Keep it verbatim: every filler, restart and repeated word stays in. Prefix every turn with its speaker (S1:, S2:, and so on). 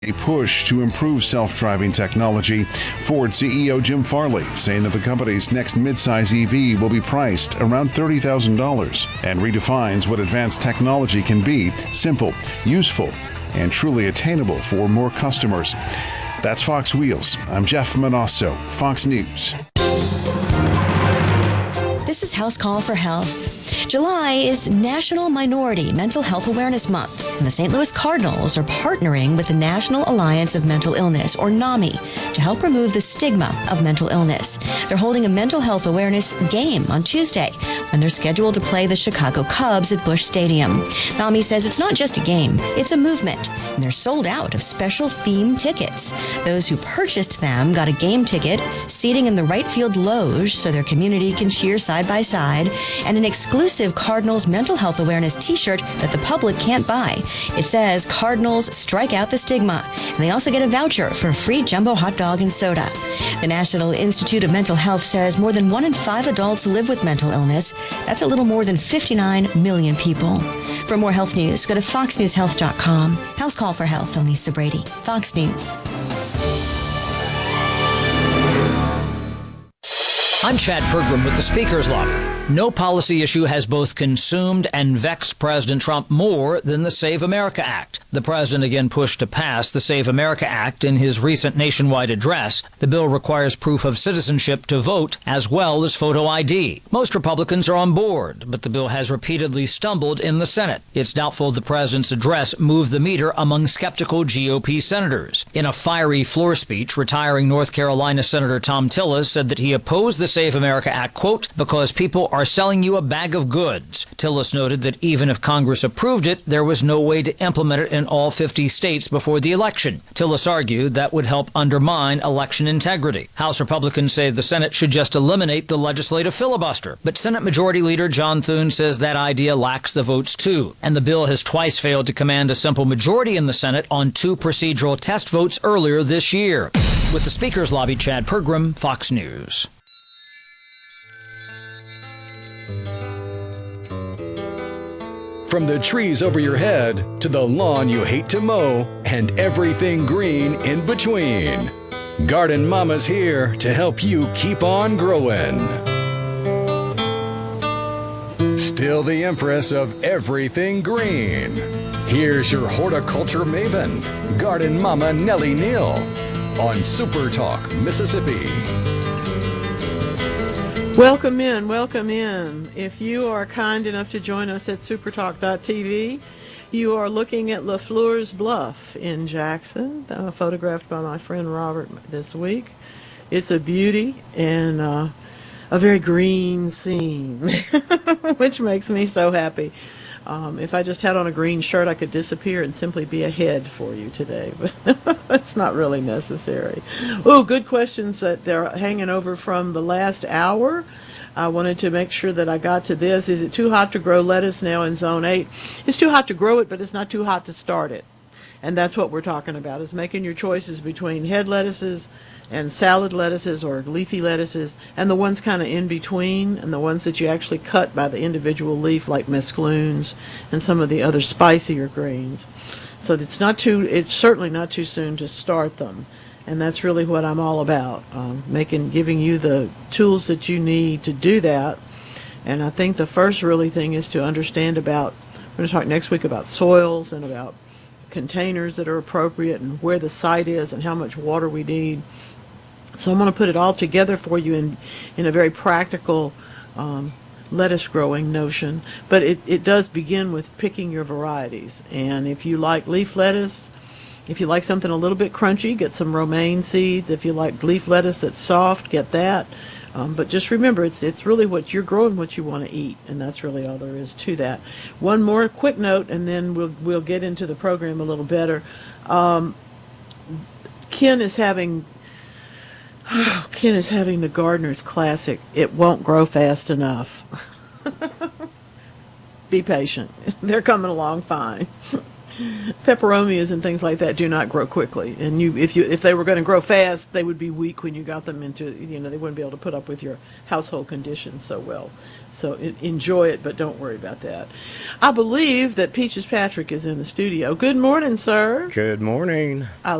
S1: A push to improve self-driving technology. Ford C E O Jim Farley saying that the company's next midsize E V will be priced around thirty thousand dollars and redefines what advanced technology can be: simple, useful, and truly attainable for more customers. That's Fox Wheels. I'm Jeff Manasso, Fox News.
S2: This is House Call for Health. July is National Minority Mental Health Awareness Month, and the Saint Louis Cardinals are partnering with the National Alliance of Mental Illness, or NAMI, to help remove the stigma of mental illness. They're holding a mental health awareness game on Tuesday when they're scheduled to play the Chicago Cubs at Busch Stadium. NAMI says it's not just a game, it's a movement, and they're sold out of special theme tickets. Those who purchased them got a game ticket, seating in the right field loge so their community can cheer side by side, and an exclusive Cardinals mental health awareness t-shirt that the public can't buy. It says Cardinals strike out the stigma, and they also get a voucher for a free jumbo hot dog and soda. The National Institute of Mental Health says more than one in five adults live with mental illness. That's a little more than fifty-nine million people. For more health news, go to fox news health dot com. House Call for Health, I'm Lisa Brady, Fox News.
S3: I'm Chad Pergram with the Speaker's Lobby. No policy issue has both consumed and vexed President Trump more than the Save America Act. The president again pushed to pass the Save America Act in his recent nationwide address. The bill requires proof of citizenship to vote, as well as photo I D. Most Republicans are on board, but the bill has repeatedly stumbled in the Senate. It's doubtful the president's address moved the meter among skeptical G O P senators. In a fiery floor speech, retiring North Carolina Senator Thom Tillis said that he opposed the Save America Act, quote, because people are selling you a bag of goods. Tillis noted that even if Congress approved it, there was no way to implement it in all fifty states before the election. Tillis argued that would help undermine election integrity. House Republicans say the Senate should just eliminate the legislative filibuster. But Senate Majority Leader John Thune says that idea lacks the votes too. And the bill has twice failed to command a simple majority in the Senate on two procedural test votes earlier this year. With the Speaker's Lobby, Chad Pergram, Fox News.
S4: From the trees over your head to the lawn you hate to mow and everything green in between, Garden Mama's here to help you keep on growing. Still the empress of everything green. Here's your horticulture maven, Garden Mama Nellie Neal, on Super Talk, Mississippi.
S5: Welcome in, welcome in. If you are kind enough to join us at supertalk dot t v, you are looking at LaFleur's Bluff in Jackson, uh, photographed by my friend Robert this week. It's a beauty and uh, a very green scene, which makes me so happy. Um, if I just had on a green shirt, I could disappear and simply be a head for you today, but it's not really necessary. Oh, good questions that they're hanging over from the last hour. I wanted to make sure that I got to this. Is it too hot to grow lettuce now in Zone eight? It's too hot to grow it, but it's not too hot to start it. And that's what we're talking about, is making your choices between head lettuces and salad lettuces or leafy lettuces, and the ones kind of in between, and the ones that you actually cut by the individual leaf, like mesclunes and some of the other spicier greens. So it's not too, it's certainly not too soon to start them. And that's really what I'm all about, um, making, giving you the tools that you need to do that. And I think the first really thing is to understand about, we're going to talk next week about soils and about containers that are appropriate and where the site is and how much water we need. So I'm going to put it all together for you in, in a very practical um, lettuce growing notion. But it, it does begin with picking your varieties. And if you like leaf lettuce, if you like something a little bit crunchy, get some romaine seeds. If you like leaf lettuce that's soft, get that. Um, but just remember, it's it's really what you're growing, what you want to eat, and that's really all there is to that. One more quick note, and then we'll we'll get into the program a little better. Um, Ken is having Ken is having the Gardener's Classic. It won't grow fast enough. Be patient; they're coming along fine. Peperomias and things like that do not grow quickly, and you if you if they were going to grow fast, they would be weak when you got them into, you know, they wouldn't be able to put up with your household conditions so well. So e- enjoy it, but don't worry about that. I believe that Peaches Patrick is in the studio. Good morning, sir.
S6: Good morning.
S5: I